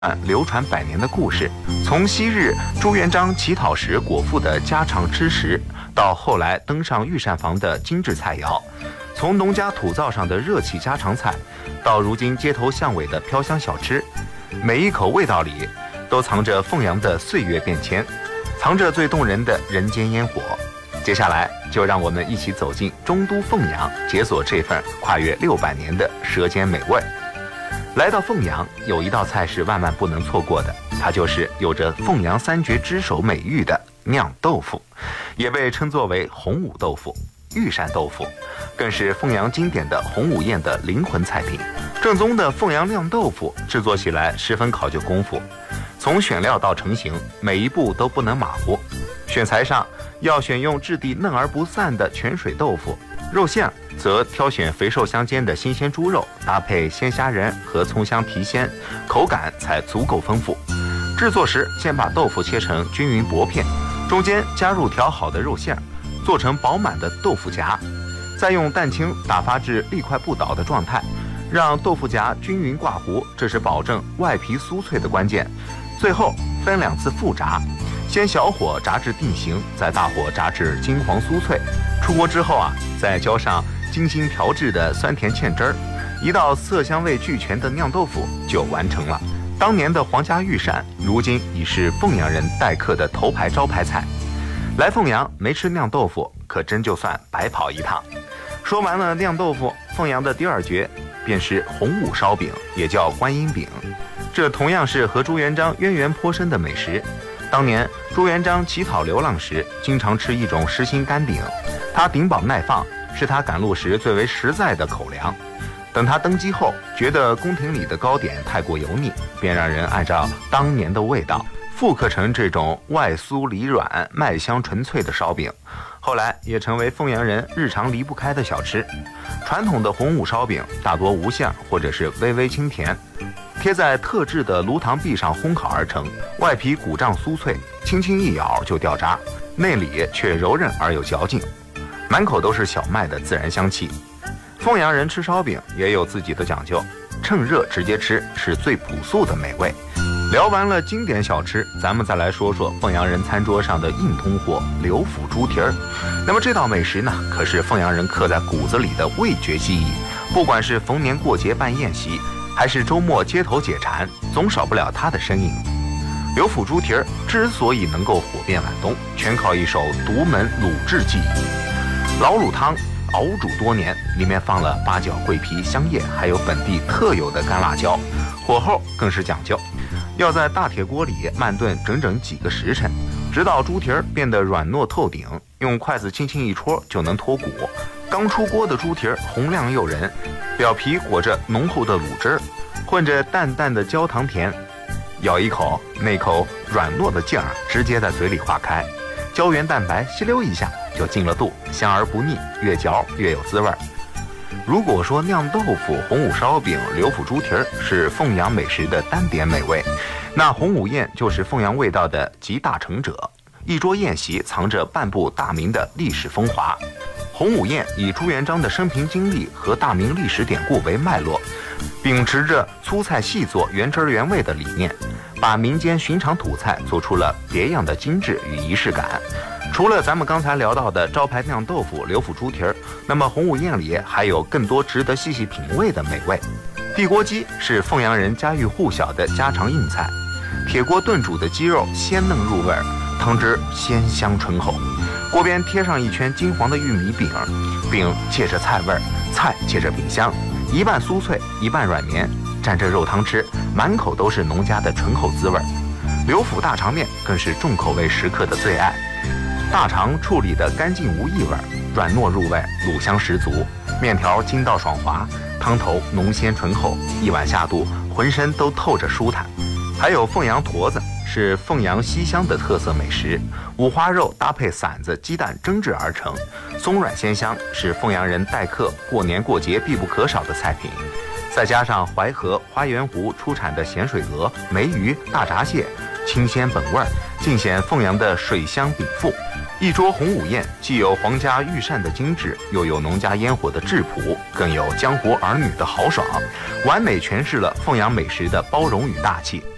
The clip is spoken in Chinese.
流传百年的故事，从昔日朱元璋乞讨时果腹的家常吃食，到后来登上御膳房的精致菜肴，从农家土灶上的热气家常菜，到如今街头巷尾的飘香小吃，每一口味道里都藏着凤阳的岁月变迁，藏着最动人的人间烟火。接下来就让我们一起走进中都凤阳，解锁这份跨越600年的舌尖美味。来到凤阳，有一道菜是万万不能错过的，它就是有着凤阳3绝之首美誉的酿豆腐，也被称作为洪武豆腐、御膳豆腐，更是凤阳经典的洪武宴的灵魂菜品。正宗的凤阳酿豆腐制作起来十分考究功夫，从选料到成型，每一步都不能马虎。选材上要选用质地嫩而不散的泉水豆腐，肉馅则挑选肥瘦相间的新鲜猪肉，搭配鲜虾仁和葱香提鲜，口感才足够丰富。制作时先把豆腐切成均匀薄片，中间加入调好的肉馅，做成饱满的豆腐夹，再用蛋清打发至粒块不倒的状态，让豆腐夹均匀挂糊，这是保证外皮酥脆的关键。最后分2次复炸，先小火炸至定型，再大火炸至金黄酥脆。出锅之后再浇上精心调制的酸甜芡汁儿，一道色香味俱全的酿豆腐就完成了。当年的皇家御膳，如今已是凤阳人待客的头牌招牌菜。来凤阳没吃酿豆腐，可真就算白跑一趟。说完了酿豆腐，凤阳的第2绝便是洪武烧饼，也叫观音饼。这同样是和朱元璋渊源颇深的美食。当年朱元璋乞讨流浪时，经常吃一种实心干饼，它顶饱耐放，是他赶路时最为实在的口粮。等他登基后，觉得宫廷里的糕点太过油腻，便让人按照当年的味道复刻成这种外酥里软、麦香纯粹的烧饼，后来也成为凤阳人日常离不开的小吃。传统的洪武烧饼大多无馅或者是微微清甜，贴在特制的炉膛壁上烘烤而成，外皮鼓胀酥脆，轻轻一咬就掉渣，内里却柔韧而有嚼劲，满口都是小麦的自然香气。凤阳人吃烧饼也有自己的讲究，趁热直接吃是最朴素的美味。聊完了经典小吃，咱们再来说说凤阳人餐桌上的硬通货刘府猪蹄儿。那么这道美食呢，可是凤阳人刻在骨子里的味觉记忆，不管是逢年过节办宴席，还是周末街头解馋，总少不了它的身影。刘府猪蹄儿之所以能够火遍晚冬，全靠一手独门卤制技艺。老卤汤熬煮多年，里面放了八角、桂皮、香叶，还有本地特有的干辣椒，火候更是讲究，要在大铁锅里慢炖整整几个时辰，直到猪蹄儿变得软糯透顶，用筷子轻轻一戳就能脱骨。刚出锅的猪蹄儿红亮诱人，表皮裹着浓厚的卤汁儿，混着淡淡的焦糖甜，咬一口，那口软糯的劲儿直接在嘴里化开，胶原蛋白吸溜一下就进了肚，香而不腻，越嚼越有滋味。如果说酿豆腐、洪武烧饼、刘府猪蹄儿是凤阳美食的单点美味，那洪武宴就是凤阳味道的集大成者。一桌宴席藏着半部大明的历史风华。洪武宴以朱元璋的生平经历和大明历史典故为脉络，秉持着粗菜细做、原汁原味的理念，把民间寻常土菜做出了别样的精致与仪式感。除了咱们刚才聊到的招牌酿豆腐、刘府猪蹄儿，那么洪武宴里还有更多值得细细品味的美味。地锅鸡是凤阳人家喻户晓的家常硬菜，铁锅炖煮的鸡肉鲜嫩入味，汤汁鲜香醇厚，锅边贴上一圈金黄的玉米饼，饼借着菜味，菜借着饼香，一半酥脆，一半软绵，蘸着肉汤吃，满口都是农家的醇厚滋味。刘府大肠面更是重口味食客的最爱，大肠处理得干净无异味，软糯入味，卤香十足，面条筋道爽滑，汤头浓鲜醇厚，一碗下肚，浑身都透着舒坦。还有凤阳坨子，是凤阳西乡的特色美食，五花肉搭配馓子、鸡蛋蒸制而成，松软鲜香，是凤阳人待客过年过节必不可少的菜品。再加上淮河、花园湖出产的咸水鹅、梅鱼、大闸蟹，清鲜本味，尽显凤阳的水乡禀赋。一桌洪武宴既有皇家御膳的精致，又有农家烟火的质朴，更有江湖儿女的豪爽，完美诠释了凤阳美食的包容与大气。